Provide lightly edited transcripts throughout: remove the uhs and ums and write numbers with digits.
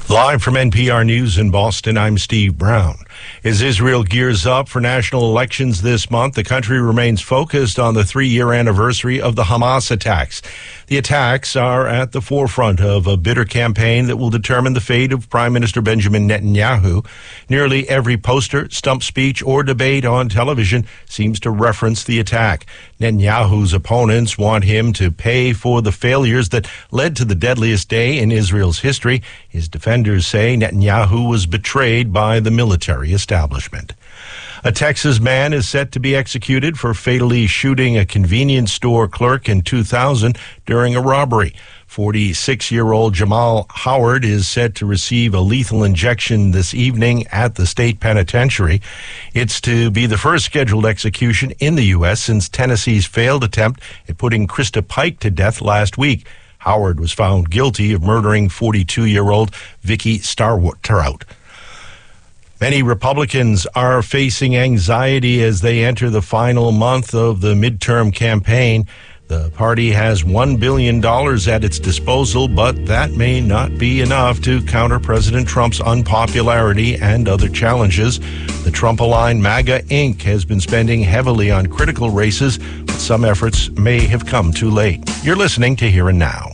Live from NPR News in Boston, I'm Steve Brown. As Israel gears up for national elections this month, the country remains focused on the 3-year anniversary of the Hamas attacks. The attacks are at the forefront of a bitter campaign that will determine the fate of Prime Minister Benjamin Netanyahu. Nearly every poster, stump speech, or debate on television seems to reference the attack. Netanyahu's opponents want him to pay for the failures that led to the deadliest day in Israel's history. His defenders say Netanyahu was betrayed by the military establishment. A Texas man is set to be executed for fatally shooting a convenience store clerk in 2000 during a robbery. 46-year-old Jamal Howard is set to receive a lethal injection this evening at the state penitentiary. It's to be the first scheduled execution in the U.S. since Tennessee's failed attempt at putting Krista Pike to death last week. Howard was found guilty of murdering 42-year-old Vicky Startrout. Many Republicans are facing anxiety as they enter the final month of the midterm campaign. The party has $1 billion at its disposal, but that may not be enough to counter President Trump's unpopularity and other challenges. The Trump-aligned MAGA Inc. has been spending heavily on critical races, but some efforts may have come too late. You're listening to Here and Now.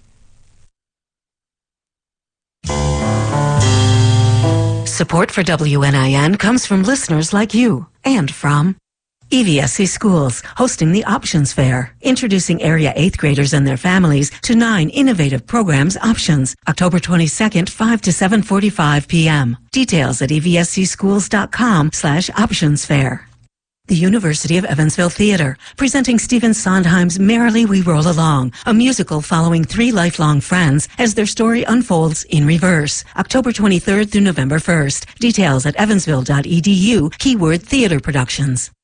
Support for WNIN comes from listeners like you and from EVSC Schools, hosting the Options Fair, introducing area 8th graders and their families to 9 innovative programs options, October 22nd, 5 to 7:45 p.m. Details at evscsschools.com/optionsfair. The University of Evansville Theater, presenting Stephen Sondheim's Merrily We Roll Along, a musical following 3 lifelong friends as their story unfolds in reverse. October 23rd through November 1st. Details at evansville.edu, keyword theater productions.